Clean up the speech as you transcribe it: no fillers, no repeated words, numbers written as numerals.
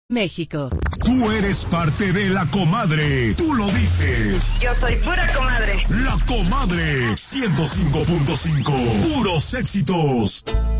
México. Tú eres parte de La Comadre. Tú lo dices. Yo soy pura comadre. La Comadre 105.5. Puros éxitos.